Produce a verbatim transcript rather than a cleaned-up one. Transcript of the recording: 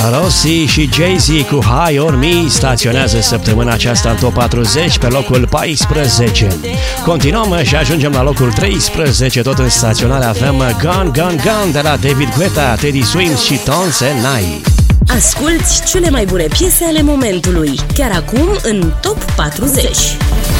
Rossi și Jay-Z cu High on Me staționează săptămâna aceasta în top patruzeci pe locul paisprezece. Continuăm și ajungem la locul treisprezece, tot în staționare avem Gone, Gone, Gone de la David Guetta, Teddy Swims și Tones and I. Asculți cele mai bune piese ale momentului, chiar acum în top patruzeci.